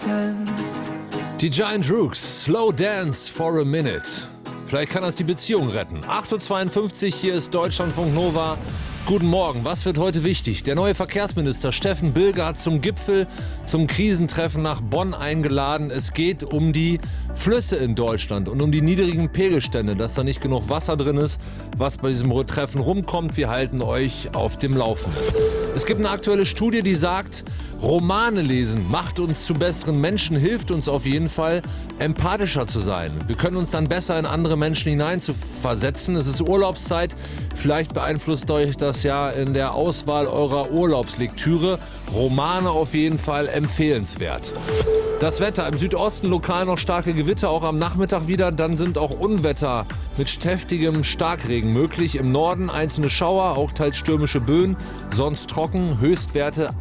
Die Giant Rooks, Slow Dance for a Minute. Vielleicht kann das die Beziehung retten. 8.52 Uhr, hier ist Deutschlandfunk Nova. Guten Morgen, was wird heute wichtig? Der neue Verkehrsminister Steffen Bilger hat zum Gipfel, zum Krisentreffen nach Bonn eingeladen. Es geht um die Flüsse in Deutschland und um die niedrigen Pegelstände, dass da nicht genug Wasser drin ist, was bei diesem Treffen rumkommt. Wir halten euch auf dem Laufenden. Es gibt eine aktuelle Studie, die sagt, Romane lesen macht uns zu besseren Menschen, hilft uns auf jeden Fall, empathischer zu sein. Wir können uns dann besser in andere Menschen hineinzuversetzen. Es ist Urlaubszeit, vielleicht beeinflusst euch das ja in der Auswahl eurer Urlaubslektüre. Romane auf jeden Fall empfehlenswert. Das Wetter im Südosten lokal noch starke Gewitter, auch am Nachmittag wieder. Dann sind auch Unwetter mit heftigem Starkregen möglich. Im Norden einzelne Schauer, auch teils stürmische Böen. Sonst trocken, Höchstwerte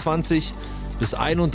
21 bis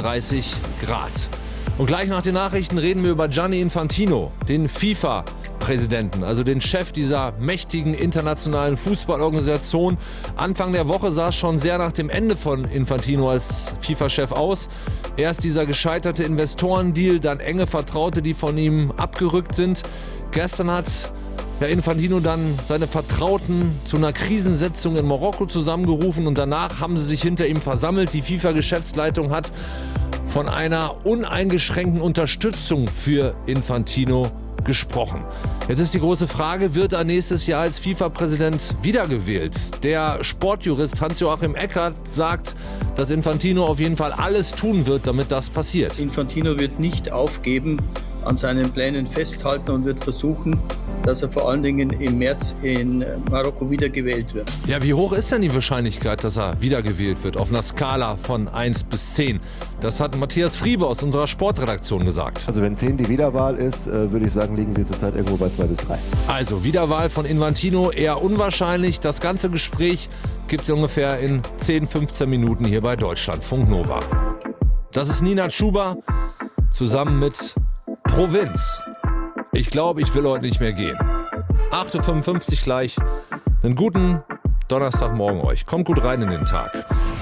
31 Grad. Und gleich nach den Nachrichten reden wir über Gianni Infantino, den FIFA-Präsidenten, also den Chef dieser mächtigen internationalen Fußballorganisation. Anfang der Woche sah es schon sehr nach dem Ende von Infantino als FIFA-Chef aus. Erst dieser gescheiterte Investorendeal, dann enge Vertraute, die von ihm abgerückt sind. Gestern hat Infantino dann seine Vertrauten zu einer Krisensitzung in Marokko zusammengerufen und danach haben sie sich hinter ihm versammelt. Die FIFA-Geschäftsleitung hat von einer uneingeschränkten Unterstützung für Infantino gesprochen. Jetzt ist die große Frage, wird er nächstes Jahr als FIFA-Präsident wiedergewählt? Der Sportjurist Hans-Joachim Eckert sagt, dass Infantino auf jeden Fall alles tun wird, damit das passiert. Infantino wird nicht aufgeben, an seinen Plänen festhalten und wird versuchen, dass er vor allen Dingen im März in Marokko wiedergewählt wird. Ja, wie hoch ist denn die Wahrscheinlichkeit, dass er wiedergewählt wird, auf einer Skala von 1 bis 10? Das hat Matthias Friebe aus unserer Sportredaktion gesagt. Also wenn 10 die Wiederwahl ist, würde ich sagen, liegen sie zurzeit irgendwo bei 2 bis 3. Also Wiederwahl von Infantino eher unwahrscheinlich. Das ganze Gespräch gibt es ungefähr in 10, 15 Minuten hier bei Deutschlandfunk Nova. Das ist Nina Chuba zusammen mit Provinz. Ich glaube, ich will heute nicht mehr gehen. 8.55 Uhr gleich. Einen guten Donnerstagmorgen euch. Kommt gut rein in den Tag.